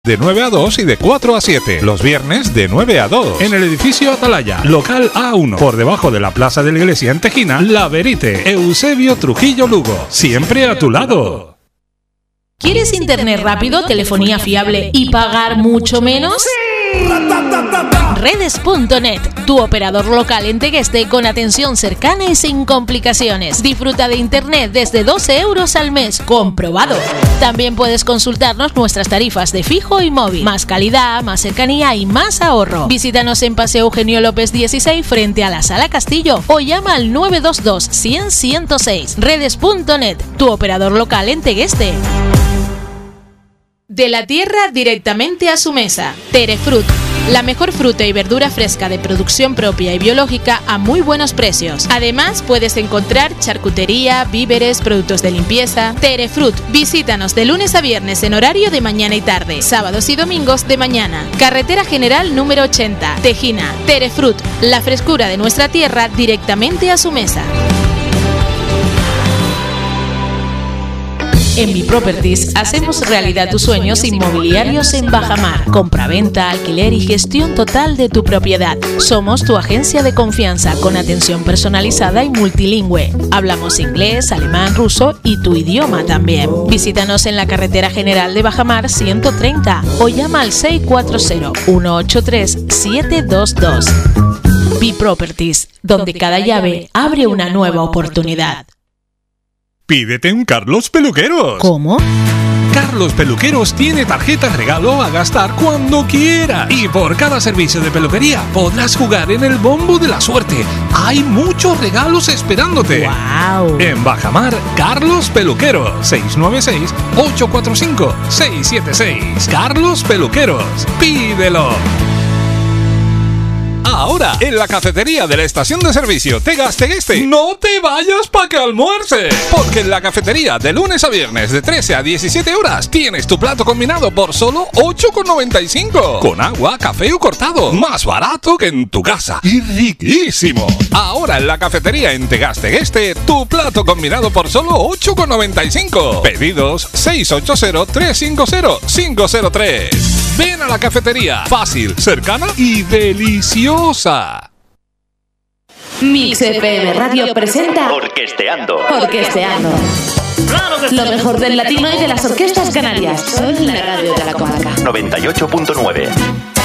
De 9 a 2 y de 4 a 7. Los viernes de 9 a 2. En el edificio Atalaya, local A1. Por debajo de la plaza de la iglesia en Tejina, La Verite. Eusebio Trujillo Lugo. Siempre a tu lado. ¿Quieres internet rápido, telefonía fiable y pagar mucho menos? Redes.net, tu operador local en Tegueste con atención cercana y sin complicaciones. Disfruta de internet desde 12 euros al mes, comprobado. También puedes consultarnos nuestras tarifas de fijo y móvil. Más calidad, más cercanía y más ahorro. Visítanos en Paseo Eugenio López 16 frente a la Sala Castillo o llama al 922 100 106. Redes.net, tu operador local en Tegueste. De la tierra directamente a su mesa. Terefrut, la mejor fruta y verdura fresca de producción propia y biológica a muy buenos precios. Además, puedes encontrar charcutería, víveres, productos de limpieza. Terefrut, visítanos de lunes a viernes en horario de mañana y tarde, sábados y domingos de mañana. Carretera General número 80, Tejina. Terefrut, la frescura de nuestra tierra directamente a su mesa. En Biproperties hacemos realidad tus sueños inmobiliarios en Bajamar. Compraventa, alquiler y gestión total de tu propiedad. Somos tu agencia de confianza con atención personalizada y multilingüe. Hablamos inglés, alemán, ruso y tu idioma también. Visítanos en la Carretera General de Bajamar 130 o llama al 640-183-722. Biproperties, donde cada llave abre una nueva oportunidad. Pídete un Carlos Peluqueros. ¿Cómo? Carlos Peluqueros tiene tarjetas regalo a gastar cuando quiera. Y por cada servicio de peluquería podrás jugar en el bombo de la suerte. Hay muchos regalos esperándote. ¡Wow! En Bajamar, Carlos Peluqueros. 696-845-676. Carlos Peluqueros. Pídelo. Ahora, en la cafetería de la estación de servicio Tegueste, no te vayas pa' que almuerces. Porque en la cafetería de lunes a viernes de 13 a 17 horas tienes tu plato combinado por solo 8,95. Con agua, café o cortado. Más barato que en tu casa. Y riquísimo. Ahora en la cafetería en Tegueste, tu plato combinado por solo 8,95. Pedidos 680-350-503. Ven a la cafetería. Fácil, cercana y deliciosa. Mix FM Radio presenta Orquesteando. Lo mejor del latino y de las orquestas canarias. Son la radio de la comarca. 98.9.